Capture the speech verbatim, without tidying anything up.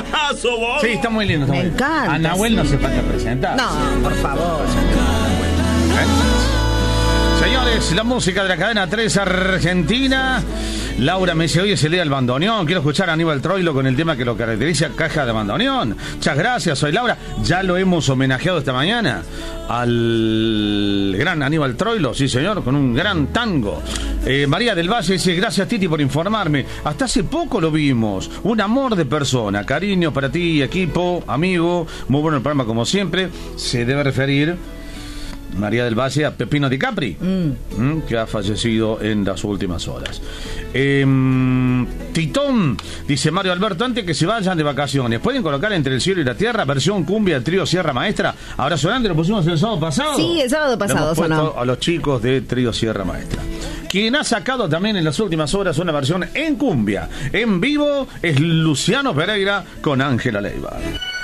Sí, está muy lindo. Está Me muy lindo. encanta, A Nahuel sí. no se falta presentar. No, por favor. Señores, la música de la cadena tres Argentina. Laura me dice, hoy es el día del bandoneón. Quiero escuchar a Aníbal Troilo con el tema que lo caracteriza, Caja de Bandoneón. Muchas gracias, soy Laura. Ya lo hemos homenajeado esta mañana al gran Aníbal Troilo, sí señor, con un gran tango. eh, María del Valle dice, gracias Titi por informarme. Hasta hace poco lo vimos. Un amor de persona. Cariño para ti, equipo, amigo. Muy bueno el programa como siempre. Se debe referir María del Valle a Pepino Di Capri, mm. Mm, que ha fallecido en las últimas horas. Eh, Titón, dice Mario Alberto, antes que se vayan de vacaciones, ¿pueden colocar Entre el cielo y la tierra, versión cumbia, trío Sierra Maestra? Abrazo grande, lo pusimos el sábado pasado. Sí, el sábado pasado, lo hemos puesto sonó. a los chicos de trío Sierra Maestra. Quien ha sacado también en las últimas horas una versión en cumbia, en vivo, es Luciano Pereira con Ángela Leiva.